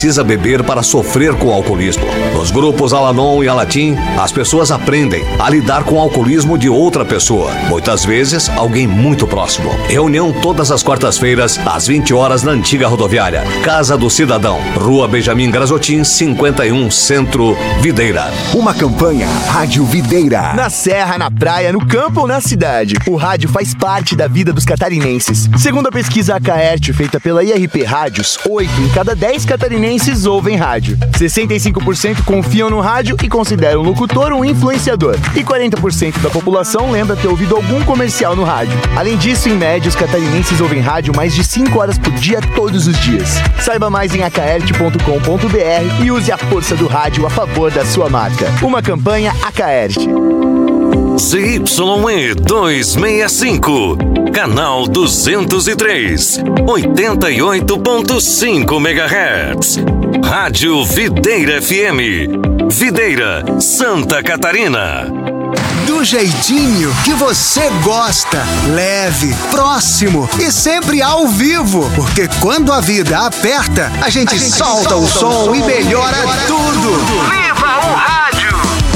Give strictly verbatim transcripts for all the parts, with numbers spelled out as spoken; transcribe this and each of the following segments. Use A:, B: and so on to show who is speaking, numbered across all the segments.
A: Precisa beber para sofrer com o alcoolismo. Nos grupos Al-Anon e Alatim, as pessoas aprendem a lidar com o alcoolismo de outra pessoa, muitas vezes alguém muito próximo. Reunião todas as quartas-feiras, às vinte horas, na antiga rodoviária. Casa do Cidadão, Rua Benjamin Grasotin, cinquenta e um, Centro, Videira.
B: Uma campanha Rádio Videira. Na serra, na praia, no campo ou na cidade, o rádio faz parte da vida dos catarinenses. Segundo a pesquisa A K E R T feita pela I R P Rádios, oito em cada dez catarinenses ouvem rádio. sessenta e cinco por cento confiam no rádio e consideram o locutor um influenciador. E quarenta por cento da população lembra ter ouvido algum comercial no rádio. Além disso, em média, os catarinenses ouvem rádio mais de cinco horas por dia, todos os dias. Saiba mais em a k r t ponto com ponto b r e use a força do rádio a favor da sua marca. Uma campanha A K E R T.
C: Z Y E duzentos e sessenta e cinco, canal duzentos e três, oitenta e oito ponto cinco megahertz. Rádio Videira F M, Videira, Santa Catarina.
D: Do jeitinho que você gosta, leve, próximo e sempre ao vivo. Porque quando a vida aperta, a gente, a gente solta, solta o som, som e melhora tudo.
E: Viva o rádio!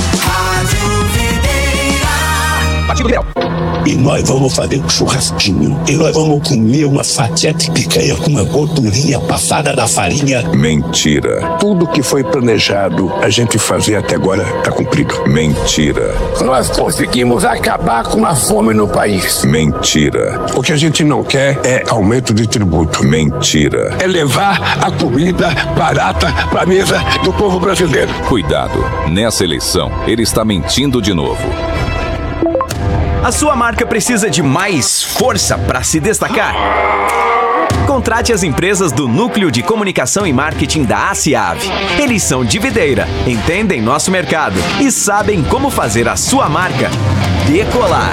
F: E nós vamos fazer um churrasquinho. E nós vamos comer uma fatia de picanha com uma gordurinha passada da farinha.
G: Mentira. Tudo que foi planejado a gente fazer até agora tá cumprido. Mentira.
F: Nós conseguimos acabar com a fome no país.
G: Mentira. O que a gente não quer é aumento de tributo. Mentira.
F: É levar a comida barata pra mesa do povo brasileiro.
H: Cuidado. Nessa eleição, ele está mentindo de novo.
I: A sua marca precisa de mais força para se destacar? Contrate as empresas do Núcleo de Comunicação e Marketing da ACIAV. Eles são de Videira, entendem nosso mercado e sabem como fazer a sua marca decolar.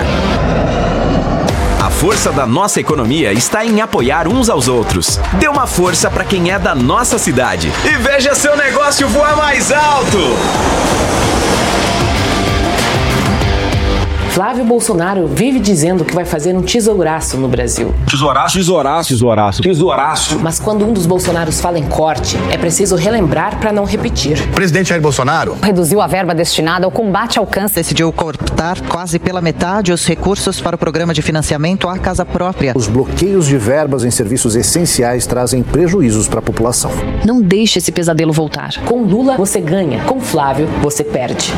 I: A força da nossa economia está em apoiar uns aos outros. Dê uma força para quem é da nossa cidade e veja seu negócio voar mais alto!
J: Flávio Bolsonaro vive dizendo que vai fazer um tesouraço no Brasil.
K: Tesouraço? Tesouraço. Tesouraço. Tesouraço.
J: Mas quando um dos Bolsonaros fala em corte, é preciso relembrar para não repetir.
L: O presidente Jair Bolsonaro
M: reduziu a verba destinada ao combate ao câncer. Decidiu cortar quase pela metade os recursos para o programa de financiamento à casa própria.
N: Os bloqueios de verbas em serviços essenciais trazem prejuízos para a população.
O: Não deixe esse pesadelo voltar.
J: Com Lula, você ganha. Com Flávio, você perde.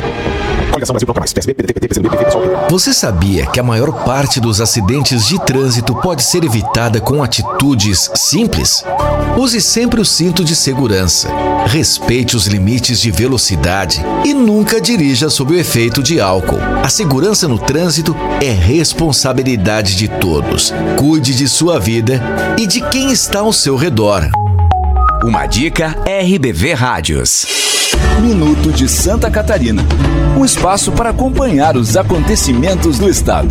P: Você sabia que a maior parte dos acidentes de trânsito pode ser evitada com atitudes simples? Use sempre o cinto de segurança, respeite os limites de velocidade e nunca dirija sob o efeito de álcool. A segurança no trânsito é responsabilidade de todos. Cuide de sua vida e de quem está ao seu redor.
I: Uma dica R B V Rádios.
Q: Minuto de Santa Catarina. Um espaço para acompanhar os acontecimentos do estado.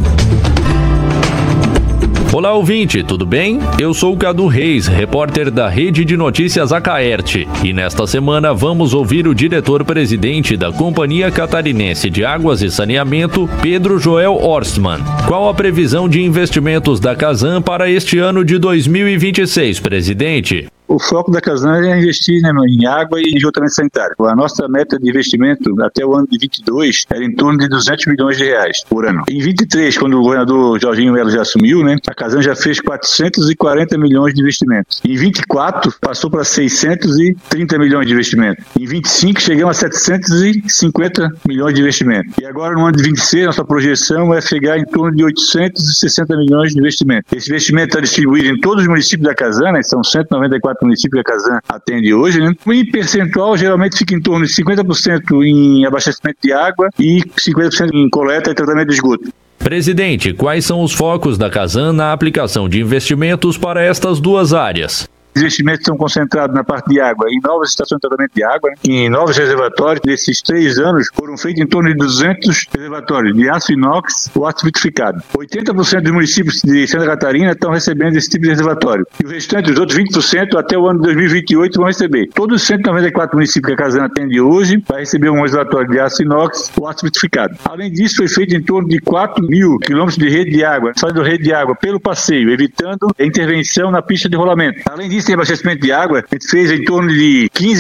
R: Olá, ouvinte, tudo bem? Eu sou o Cadu Reis, repórter da Rede de Notícias A K E R T. E nesta semana vamos ouvir o diretor-presidente da Companhia Catarinense de Águas e Saneamento, Pedro Joel Horstmann. Qual a previsão de investimentos da Casan para este ano de dois mil e vinte e seis, presidente?
S: O foco da Casan é investir, né, em água e esgotamento sanitário. A nossa meta de investimento até o ano de vinte e dois era em torno de duzentos milhões de reais por ano. Em vinte e três, quando o governador Jorginho Melo já assumiu, né, a Casan já fez quatrocentos e quarenta milhões de investimento. Em vinte e quatro, passou para seiscentos e trinta milhões de investimento. Em vinte e cinco, chegamos a setecentos e cinquenta milhões de investimento. E agora, no ano de vinte e seis, nossa projeção é chegar em torno de oitocentos e sessenta milhões de investimento. Esse investimento está distribuído em todos os municípios da Casan, né, são cento e noventa e quatro municípios que a Casan atende hoje, né? Em percentual, geralmente fica em torno de cinquenta por cento em abastecimento de água e cinquenta por cento em coleta e tratamento de esgoto.
R: Presidente, quais são os focos da Casan na aplicação de investimentos para estas duas áreas?
S: Os investimentos estão concentrados na parte de água, em novas estações de tratamento de água, né, em novos reservatórios. Nesses três anos foram feitos em torno de duzentos reservatórios de aço inox ou aço vitrificado. oitenta por cento dos municípios de Santa Catarina estão recebendo esse tipo de reservatório. E o restante, os outros vinte por cento, até o ano de dois mil e vinte e oito vão receber. Todos os cento e noventa e quatro municípios que a Casan atende hoje vai receber um reservatório de aço inox ou aço vitrificado. Além disso, foi feito em torno de quatro mil quilômetros de rede de água, fazendo rede de água pelo passeio, evitando a intervenção na pista de rolamento. Além disso, tem abastecimento de água, a gente fez em torno de quinze